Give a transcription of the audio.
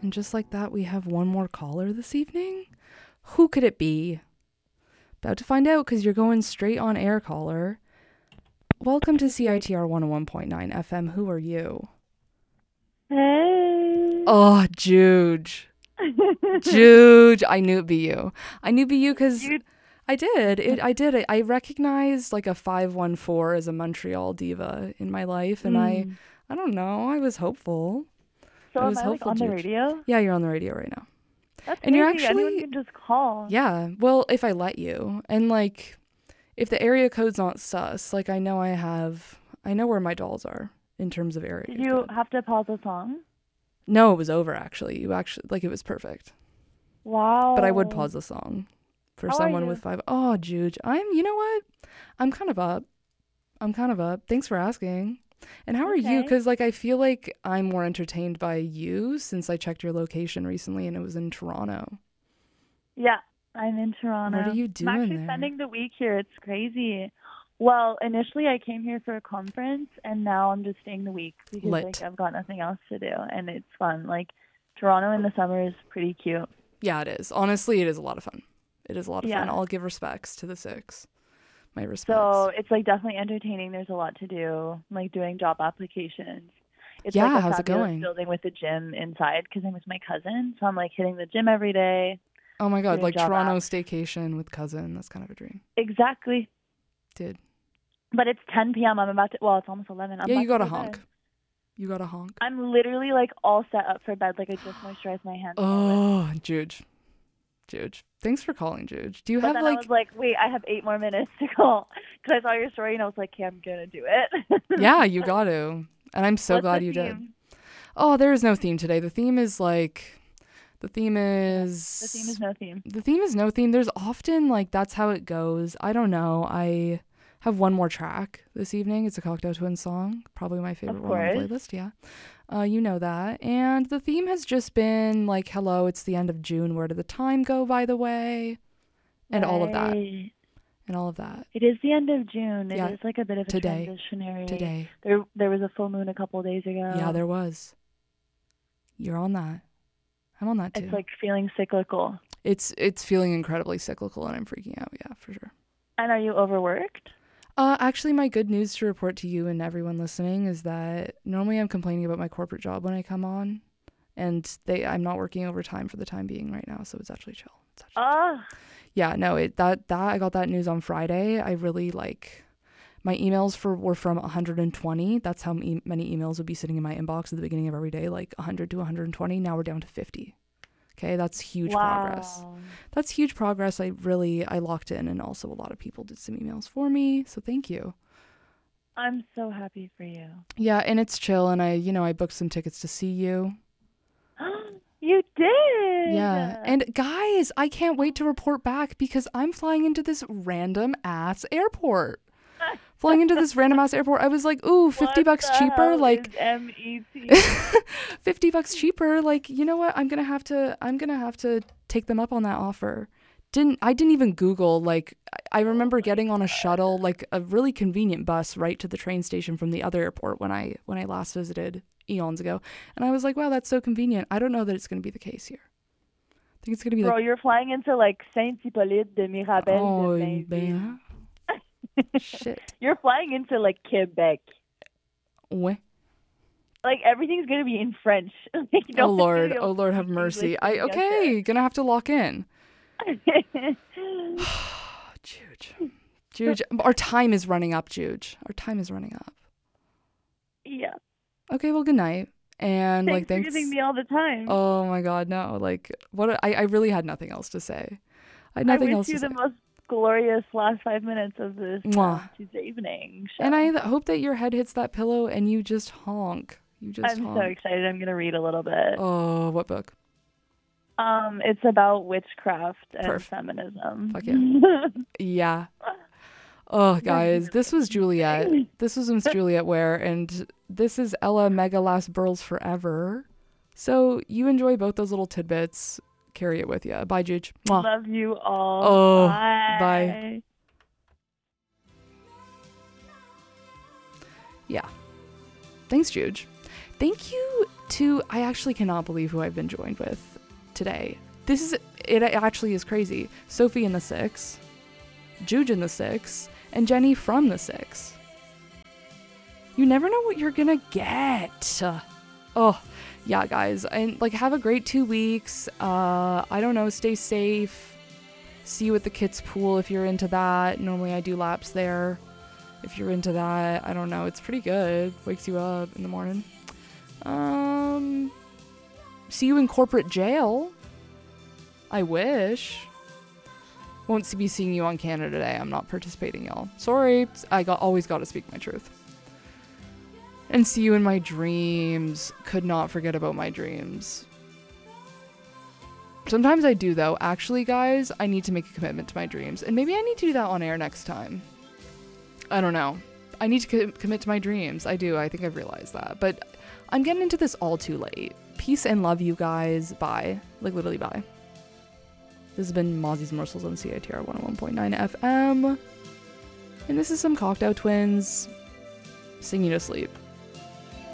And just like that, we have one more caller this evening. Who could it be? About to find out because you're going straight on air, caller. Welcome to CITR 101.9 FM. Who are you? Hey. Oh, Juge. Juge. I knew it'd be you. I knew it'd be you because I did. I recognized like a 514 as a Montreal diva in my life. And I don't know. I was hopeful. So I was am I hopeful, like on the Juge. radio? Yeah, you're on the radio right now. That's And crazy. you're actually, anyone can just call. Yeah. Well, if I let you. And like, if the area code's not sus, like I know where my dolls are in terms of area Did you code. have to pause the song? No, it was over actually. It was perfect. Wow. But I would pause the song for How someone are you? with 5. Oh, Juge. You know what? I'm kind of up. Thanks for asking. And how are you? Because like I feel like I'm more entertained by you since I checked your location recently and it was in Toronto. Yeah, I'm in Toronto. What are you doing I'm actually there? spending the week here. It's crazy. Well, initially I came here for a conference, and now I'm just staying the week because like I've got nothing else to do, and it's fun. Like Toronto in the summer is pretty cute. Yeah, it is. Honestly, it is a lot of fun. It is a lot of fun. Yeah. I'll give respects to the 6. My respects. So it's like definitely entertaining. There's a lot to do, like doing job applications. It's Yeah, like a how's it fabulous going? building with a gym inside because I'm with my cousin. So I'm like hitting the gym every day. Oh my God, doing like job Toronto apps. staycation with cousin. That's kind of a dream. Exactly. Dude. But it's 10 p.m. I'm about to, well, it's almost 11. Yeah, you got a honk. You got a honk. I'm literally like all set up for bed. Like I just moisturized my hands. Oh, Juge. Thanks for calling, Juge. Do you have then like... I was like, wait, I have 8 more minutes to call. Because I saw your story and I was like, okay, I'm going to do it. Yeah, you got to. And I'm so What's glad the you theme? did. Oh, there is no theme today. The theme is like... The theme is no theme. The theme is no theme. There's often like that's how it goes. I don't know. I have one more track this evening. It's a Cocteau Twins song. Probably my favorite one on the playlist. Yeah. You know that. And the theme has just been like, hello, it's the end of June. Where did the time go, by the way? And all of that. And all of that. It is the end of June. Yeah. It is like a bit of a transitionary. Today. There was a full moon a couple of days ago. Yeah, there was. You're on that. I'm on that too. It's like feeling cyclical. It's feeling incredibly cyclical and I'm freaking out. Yeah, for sure. And are you overworked? Actually, my good news to report to you and everyone listening is that normally I'm complaining about my corporate job when I come on, and I'm not working overtime for the time being right now, so it's actually chill. Yeah, no, I got that news on Friday. I really my emails were from 120. That's how many emails would be sitting in my inbox at the beginning of every day, like 100 to 120. Now we're down to 50. Okay, that's huge progress. That's huge progress. I locked in, and also a lot of people did some emails for me, so thank you. I'm so happy for you. Yeah, and it's chill, and I booked some tickets to see you. You did? Yeah, and guys, I can't wait to report back because I'm flying into this random ass airport. I was like, ooh, $50 cheaper, like $50 cheaper, like, you know what, I'm gonna have to take them up on that offer. I didn't even Google, like, I remember getting on a shuttle, like a really convenient bus right to the train station from the other airport when I last visited eons ago, and I was like, wow, that's so convenient. I don't know that it's gonna be the case here. I think it's gonna be Bro, you're flying into like Saint-Hippolyte de Mirabel de Mainville. Shit. You're flying into like Quebec. Ouais. Like everything's gonna be in French. Oh Lord, have mercy. Gonna have to lock in. Juge, our time is running up, Juge. Our time is running up. Yeah. Okay, well, good night. And thanks for giving me all the time. Oh my God, no! Like, what? I really had nothing else to say. I wish you the most glorious last 5 minutes of this Tuesday evening show. And I hope that your head hits that pillow and you just honk. I'm so excited. I'm gonna read a little bit. Oh, what book? It's about witchcraft and feminism. Fuck yeah. Yeah. Oh, guys, this was Juliet. This was Miss Juliet Ware, and this is Ella Megalas Burls Forever. So you enjoy both those little tidbits. Carry it with you. Bye, Juge. Mwah. Love you all. Oh, bye. Yeah. Thanks, Juge. Thank you to, I actually cannot believe who I've been joined with today. It actually is crazy. Sophie in the 6, Juge in the 6, and Jenny from the 6. You never know what you're gonna get. Oh, yeah, guys. And like, have a great 2 weeks. I don't know, stay safe. See you at the kids' pool if you're into that. Normally I do laps there. If you're into that, I don't know. It's pretty good. Wakes you up in the morning. See you in corporate jail. I wish. Won't be seeing you on Canada Day. I'm not participating, y'all. Sorry. Always got to speak my truth. And see you in my dreams. Could not forget about my dreams. Sometimes I do, though. Actually, guys, I need to make a commitment to my dreams. And maybe I need to do that on air next time. I don't know. I need to commit to my dreams. I do. I think I've realized that. But I'm getting into this all too late. Peace and love, you guys. Bye. Like, literally, bye. This has been Mozzie's Morsels on CITR 101.9 FM. And this is some Cocktail Twins singing to sleep.